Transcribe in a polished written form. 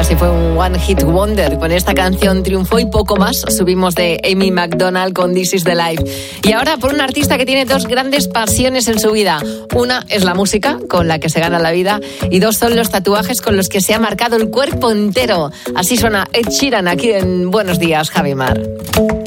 Sí, fue un One Hit Wonder. Con esta canción triunfó y poco más. Subimos de Amy McDonald con This Is The Life. Y ahora por un artista que tiene dos grandes pasiones en su vida. Una es la música, con la que se gana la vida, y dos son los tatuajes con los que se ha marcado el cuerpo entero. Así suena Ed Sheeran aquí en Buenos Días, Javi Mar.